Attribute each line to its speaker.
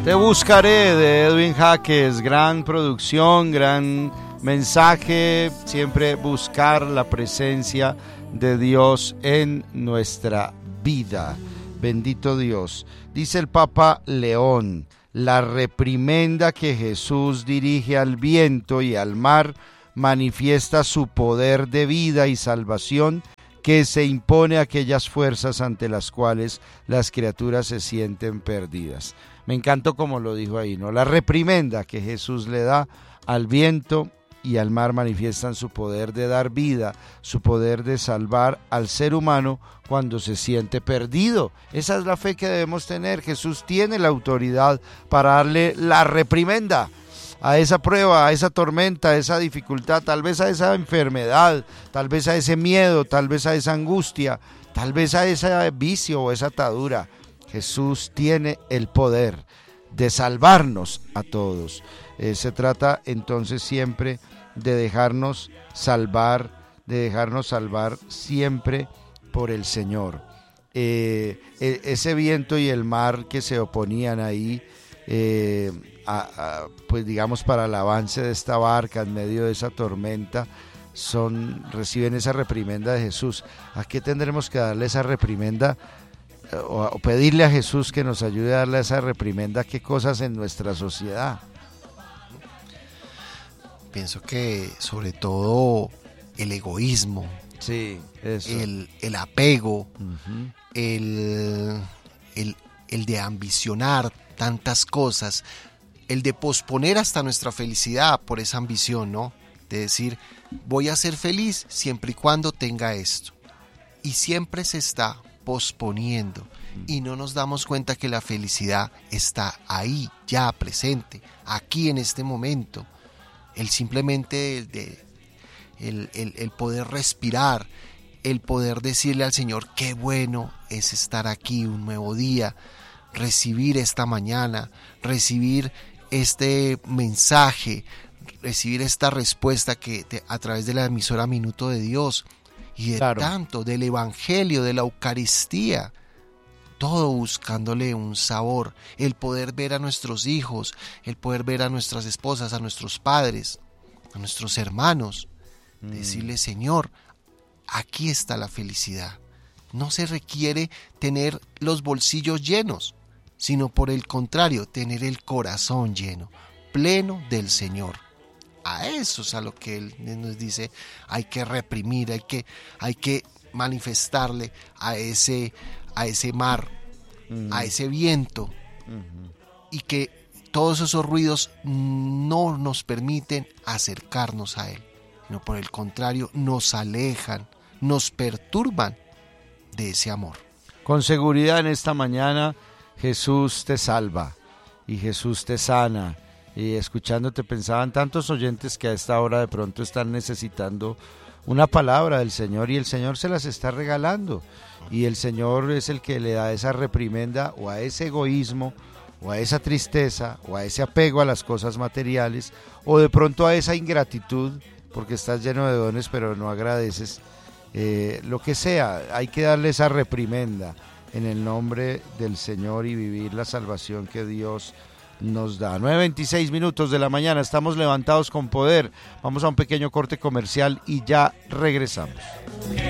Speaker 1: Te buscaré de Edwin Jaques, gran producción, gran mensaje, siempre buscar la presencia de Dios en nuestra vida. Bendito Dios. Dice el Papa León, la reprimenda que Jesús dirige al viento y al mar manifiesta su poder de vida y salvación que se impone a aquellas fuerzas ante las cuales las criaturas se sienten perdidas. Me encantó como lo dijo ahí, ¿no? La reprimenda que Jesús le da al viento y al mar manifiestan su poder de dar vida, su poder de salvar al ser humano cuando se siente perdido. Esa es la fe que debemos tener. Jesús tiene la autoridad para darle la reprimenda a esa prueba, a esa tormenta, a esa dificultad, tal vez a esa enfermedad, tal vez a ese miedo, tal vez a esa angustia, tal vez a ese vicio o esa atadura. Jesús tiene el poder de salvarnos a todos. Se trata entonces siempre de dejarnos salvar siempre por el Señor. Ese viento y el mar que se oponían ahí, pues digamos para el avance de esta barca en medio de esa tormenta, reciben esa reprimenda de Jesús. ¿A qué tendremos que darle esa reprimenda? O pedirle a Jesús que nos ayude a darle esa reprimenda. ¿Qué cosas en nuestra sociedad?
Speaker 2: Pienso que sobre todo el egoísmo,
Speaker 1: sí, eso.
Speaker 2: El apego,
Speaker 1: uh-huh.
Speaker 2: el de ambicionar tantas cosas, el de posponer hasta nuestra felicidad por esa ambición, ¿no? De decir, voy a ser feliz siempre y cuando tenga esto. Y siempre se está posponiendo y no nos damos cuenta que la felicidad está ahí, ya presente, aquí en este momento. El simplemente el poder respirar, el poder decirle al Señor qué bueno es estar aquí, un nuevo día, recibir esta mañana, recibir este mensaje, recibir esta respuesta a través de la emisora Minuto de Dios y de tanto, del Evangelio, de la Eucaristía, todo buscándole un sabor, el poder ver a nuestros hijos, el poder ver a nuestras esposas, a nuestros padres, a nuestros hermanos, decirle, Señor, aquí está la felicidad. No se requiere tener los bolsillos llenos, sino por el contrario, tener el corazón lleno, pleno del Señor. A eso es a lo que Él nos dice, hay que reprimir, hay que manifestarle a ese mar, a ese viento, y que todos esos ruidos no nos permiten acercarnos a Él, sino por el contrario, nos alejan, nos perturban de ese amor.
Speaker 1: Con seguridad en esta mañana Jesús te salva y Jesús te sana. Y escuchándote pensaban tantos oyentes que a esta hora de pronto están necesitando una palabra del Señor y el Señor se las está regalando. Y el Señor es el que le da esa reprimenda o a ese egoísmo o a esa tristeza o a ese apego a las cosas materiales o de pronto a esa ingratitud porque estás lleno de dones pero no agradeces. Lo que sea, hay que darle esa reprimenda en el nombre del Señor y vivir la salvación que Dios nos da. 9:26 de la mañana, estamos levantados con poder. Vamos a un pequeño corte comercial y ya regresamos.